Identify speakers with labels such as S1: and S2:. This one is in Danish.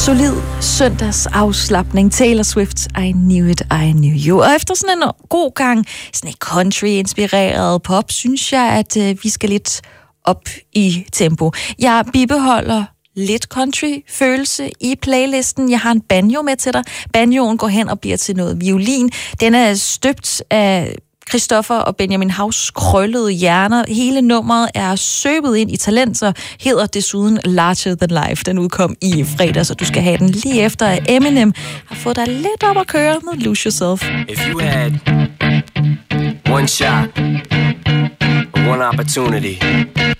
S1: Solid søndagsafslapning. Taylor Swift, I Knew It, I Knew You. Og efter sådan en god gang, sådan en country-inspireret pop, synes jeg, at vi skal lidt op i tempo. Jeg bibeholder lidt country-følelse i playlisten. Jeg har en banjo med til dig. Banjoen går hen og bliver til noget violin. Den er støbt af Christoffer og Benjamin Haus krøllede hjerner. Hele nummeret er søbet ind i talent, så hedder desuden Larger Than Life. Den udkom i fredag, så du skal have den lige efter, at Eminem har fået dig lidt op at køre med Lose Yourself.
S2: If you had one shot, one opportunity